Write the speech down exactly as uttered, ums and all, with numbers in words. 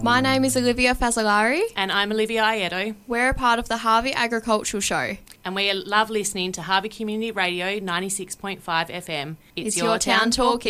My name is Olivia Fazzolari. And I'm Olivia Aieto. We're a part of the Harvey Agricultural Show. And we love listening to Harvey Community Radio ninety-six point five F M. It's, it's your, your town talking.